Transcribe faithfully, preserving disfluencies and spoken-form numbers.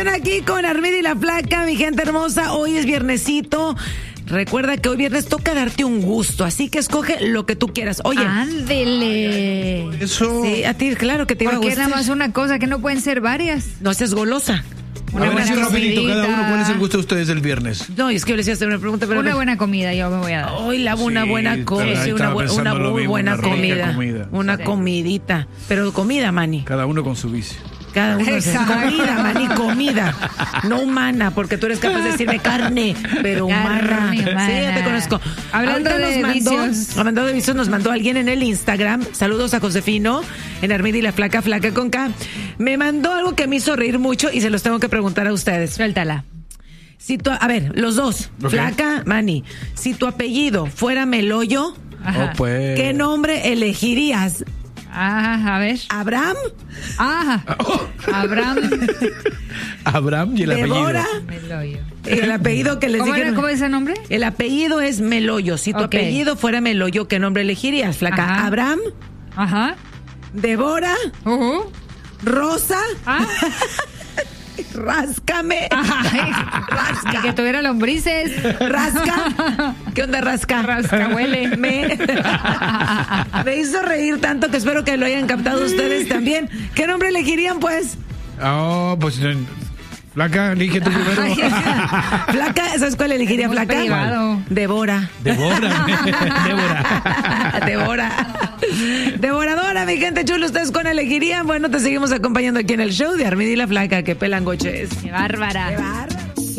diversión aquí con Armida y la Flaca, mi gente hermosa. Hoy es viernesito. Recuerda que hoy viernes toca darte un gusto, así que escoge lo que tú quieras. Oye. Ándele. Eso. Sí, a ti, claro que te iba a Porque es gustar. nada más una cosa, que no pueden ser varias. No seas golosa. Una a ver, buena así rapidito, comidita. cada uno, ¿cuál es el gusto de ustedes del viernes? No, es que yo les iba a hacer una pregunta, pero. Una buena comida, yo me voy a dar. Hoy la una Sí, buena estaba- comida, sí, una, estaba bu- pensando una lo muy mismo, buena una rica comida. comida. Una Sí. comidita. Pero comida, Manny. Cada uno con su vicio. Cada uno es Exacto. comida, Manny, comida. No humana, porque tú eres capaz de decirme carne, pero humana. Carne humana. Sí, ya te conozco. Hablando Ahorita de nos mandó, vicios. hablando de vicios, nos mandó alguien en el Instagram. Saludos a Josefino, en Armida y la Flaca, Flaca con K. Me mandó algo que me hizo reír mucho y se los tengo que preguntar a ustedes. Suéltala. Si tu, a ver, los dos, Ok. Flaca, Manny, si tu apellido fuera Meloyo, Ajá. Oh, pues. ¿qué nombre elegirías? Ah, a ver. ¿Abraham? Ah, Abraham Abraham y el ¿Débora? apellido. Meloyo. El apellido que les ¿Cómo dije. era? ¿Cómo es ese nombre? El apellido es Meloyo. Si tu Ok. apellido fuera Meloyo, ¿qué nombre elegirías, Flaca? Ajá. ¿Abraham? Ajá. ¿Débora? Uh-huh. ¿Rosa? Ah. Ráscame. Ay, Rasca. que tuviera lombrices. Rasca. ¿Qué onda, Rasca? Rasca, huele. Me... Me hizo reír tanto que espero que lo hayan captado ustedes también. ¿Qué nombre elegirían, pues? Oh, pues. eh, Flaca, elige tú primero. Ay, Flaca, ¿sabes cuál elegiría, Muy Flaca? privado. Débora. Devora. Débora. Devora. Devoradora, mi gente chula, ¿ustedes cuál elegirían? Bueno, te seguimos acompañando aquí en el show de Armida y la Flaca. Que pelangoche es. Qué bárbara. Qué bárbara.